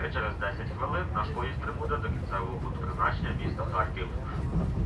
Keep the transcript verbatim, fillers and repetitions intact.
Через десять хвилин наш поїзд прибуде до кінцевого пункту призначення міста Харків.